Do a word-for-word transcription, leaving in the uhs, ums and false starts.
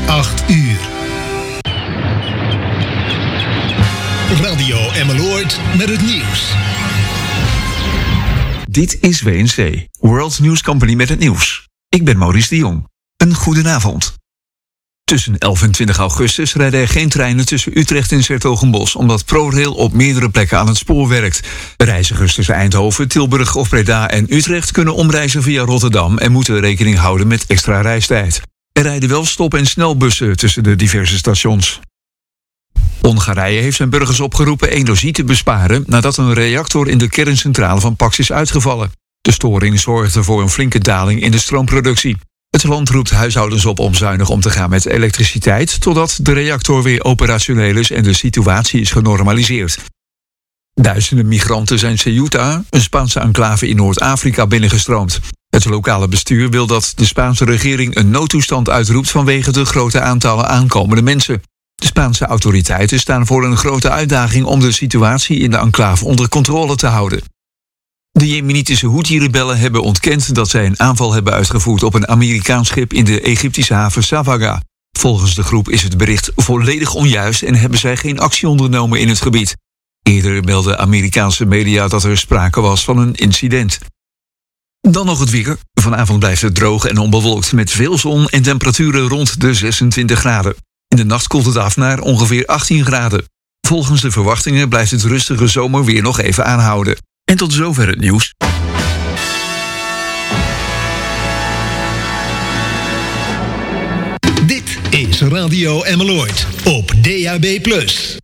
acht uur. Radio Emmeloord met het nieuws. Dit is W N C, World News Company met het nieuws. Ik ben Maurice de Jong. Een goedenavond. Tussen elf en twintig augustus rijden er geen treinen tussen Utrecht en 's-Hertogenbosch, omdat ProRail op meerdere plekken aan het spoor werkt. Reizigers tussen Eindhoven, Tilburg of Breda en Utrecht kunnen omreizen via Rotterdam en moeten rekening houden met extra reistijd. Er rijden wel stop- en snelbussen tussen de diverse stations. Hongarije heeft zijn burgers opgeroepen energie te besparen nadat een reactor in de kerncentrale van Paks is uitgevallen. De storing zorgde voor een flinke daling in de stroomproductie. Het land roept huishoudens op om zuinig om te gaan met elektriciteit, totdat de reactor weer operationeel is en de situatie is genormaliseerd. Duizenden migranten zijn Ceuta, een Spaanse enclave in Noord-Afrika, binnengestroomd. Het lokale bestuur wil dat de Spaanse regering een noodtoestand uitroept vanwege de grote aantallen aankomende mensen. De Spaanse autoriteiten staan voor een grote uitdaging om de situatie in de enclave onder controle te houden. De Jemenitische Houthi-rebellen hebben ontkend dat zij een aanval hebben uitgevoerd op een Amerikaans schip in de Egyptische haven Savaga. Volgens de groep is het bericht volledig onjuist en hebben zij geen actie ondernomen in het gebied. Eerder meldden Amerikaanse media dat er sprake was van een incident. Dan nog het weer. Vanavond blijft het droog en onbewolkt met veel zon en temperaturen rond de zesentwintig graden. In de nacht koelt het af naar ongeveer achttien graden. Volgens de verwachtingen blijft het rustige zomerweer nog even aanhouden. En tot zover het nieuws. Dit is Radio Emmeloord op D A B plus.